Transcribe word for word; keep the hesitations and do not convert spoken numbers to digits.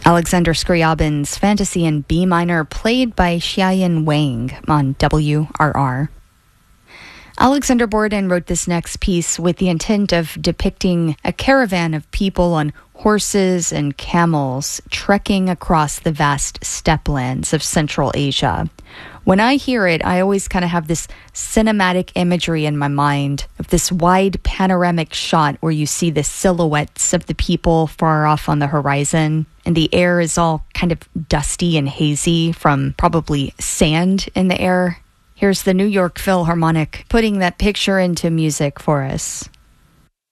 Alexander Scriabin's Fantasy in B minor, played by Xiaoyan Wang on W R R. Alexander Borden wrote this next piece with the intent of depicting a caravan of people on horses and camels trekking across the vast steppe lands of Central Asia. When I hear it, I always kind of have this cinematic imagery in my mind of this wide panoramic shot where you see the silhouettes of the people far off on the horizon, and the air is all kind of dusty and hazy from probably sand in the air. Here's the New York Philharmonic putting that picture into music for us.